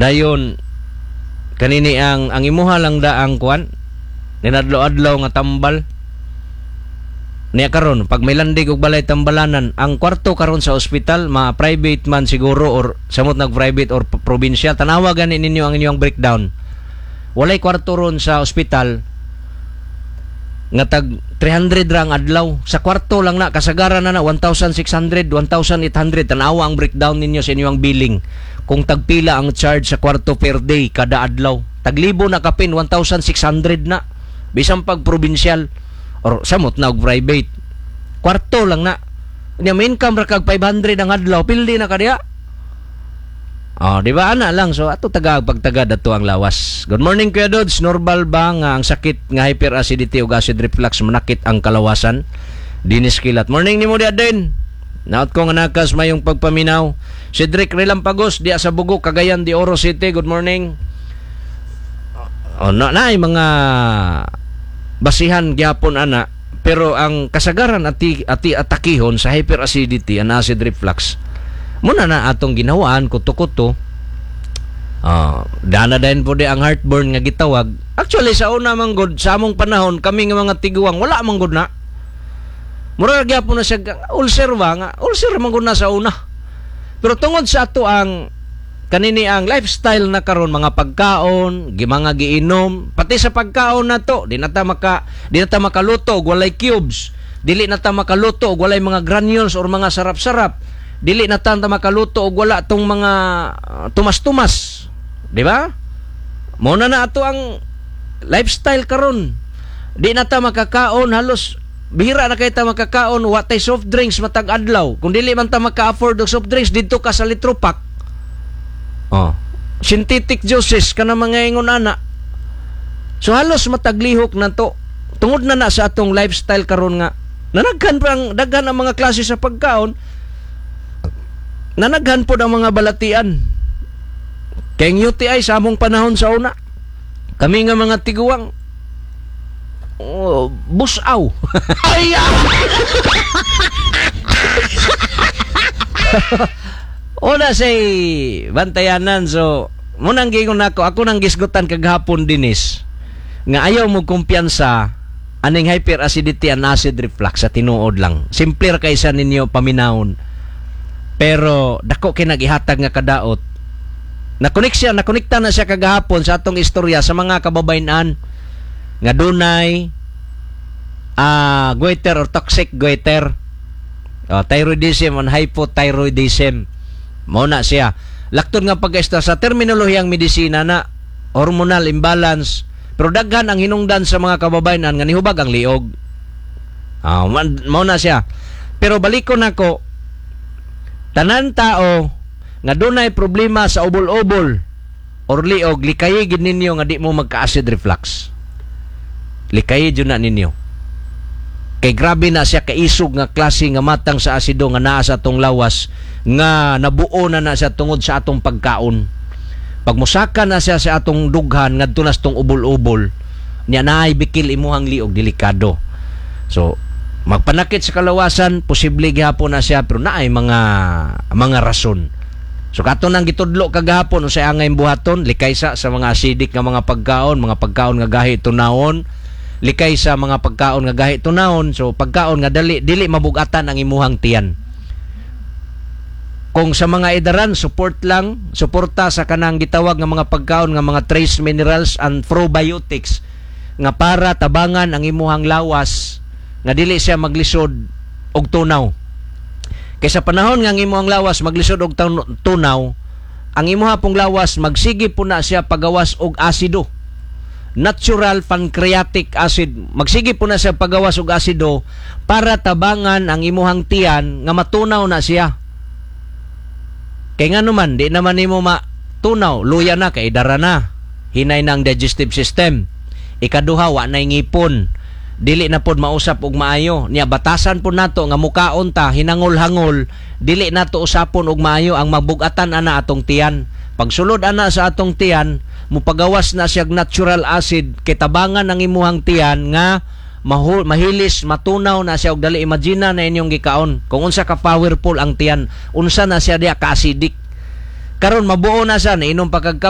Dayon kanini ang imuha lang da ang kwan ninadlo-adlaw nga tambal niya karon pag may landig og balay tambalanan ang kwarto karon sa ospital private man siguro or samot nag private or provincial tanawa gani ninyo ang inyong breakdown walay kwarto ron sa ospital nga tag 300 ra ang adlaw sa kwarto lang na kasagaran na 1,600 1,800 tanawa ang breakdown ninyo sa inyong billing kung tagpila ang charge sa kwarto per day kada adlaw taglibo na kapin 1,600 na bisan pag provincial or samot na og private kwarto lang na niya may income ra kag 500 ang adlaw pildi na kadiya di ba ana lang so ato pagtagad ato ang lawas. Good morning Kuya Dods, normal ba nga ang sakit nga hyperacidity ug acid reflux manakit ang kalawasan? Dinis Kilat. Morning nimo dia din. Naot ko nga nakas mayong pagpaminaw. Cedric Relampagos di sa Bugok Cagayan de Oro City. Good morning. Naay mga basihan gyapon ana pero ang kasagaran ati atakihon sa hyperacidity and acid reflux muna na atong ginawaan kuto-kuto dana din po di ang heartburn nga gitawag actually sa una man gud sa among panahon kami nga mga tiguang wala man gud na mura gyapon na siya ulcer nga ulcer man gud na sa una pero tungod sa ato ang kanini ang lifestyle na karon mga pagkaon mga giinom pati sa pagkaon nato di nata makaluto og walay cubes dili nata makaluto og walay mga granules or mga sarap-sarap dili nata makaluto og wala tong mga tumas-tumas di ba mo na ato ang lifestyle karon di nata makakaon halos bihira na kay ta makakaon watay soft drinks matag adlaw kung dili man ta maka-afford og soft drinks didto ka sa litropak synthetic juices kana mga ingon ana so halos mataglihok na to tungod na sa atong lifestyle karon nga nanaghan pang daghan ang mga klase sa pagkaon nanaghan po ang mga balatian kay UTI sa among panahon sa una kami nga mga tiguang busaw ay una say bantayanan so munang gingon ako nang gisgutan kaghapon dinis nga ayaw mo kumpiyansa aning hyperacidity and acid reflux sa tinuod lang simple ra kaysa ninyo paminawon pero dako kay nagihatag nga kadaot nakonekta na siya kagahapon sa atong istorya sa mga kababayan nga dunay goiter or toxic goiter thyroidism and hypothyroidism mao na siya laktod nga pag-esta sa terminolohiyang medisina na hormonal imbalance pero daghan ang hinungdan sa mga kababayan nga nihubag ang liog mao na siya pero balikon nako tanan tao nga dunay problema sa ubol-ubol or liog likayi gid ninyo nga di mo magka-acid reflux likayi jud na ninyo kay grabe na siya kaisog nga klase nga matang sa asido nga naa sa atong lawas nga nabuo na siya tungod sa atong pagkaon pag musaka na siya sa atong dughan ngadto na tong ubol-ubol niya naay bikil imuhang liog delikado so magpanakit sa kalawasan posible gihapon na siya pero naay mga rason so kato nang gitudlo kagahapon usay angay buhaton likay sa mga acidic nga mga pagkaon nga gahi tunawon likay sa mga pagkaon nga gahi tunawon so pagkaon nga dili mabugatan ang imuhang tiyan kung sa mga edaran suporta sa kanang gitawag nga mga pagkaon nga mga trace minerals and probiotics nga para tabangan ang imuhang lawas nga dili siya maglisod og tunaw kaysa panahon nga ang imuhang lawas maglisod og tunaw ang imuha pong lawas magsige po na siya pagawas og asido natural pancreatic acid magsige po na siya pagawas og asido para tabangan ang imuhang tiyan nga matunaw na siya kay nga naman di naman nimo matunaw luya na kay dara na hinay na ang digestive system ikaduha wa nay ngipon dili na pod mausap og maayo niya batasan po nato nga mukaon ta hinangol-hangol dili nato usapon og maayo ang mabugatan ana atong tiyan pagsulod ana sa atong tiyan mupagawas na siya natural acid kay tabangan ang imuhang tiyan nga mahilis matunaw na siya og dali imagine na inyong gikaon kung unsa ka powerful ang tiyan unsa na siya diya ka acidic karon mabuo na siya inom pa kag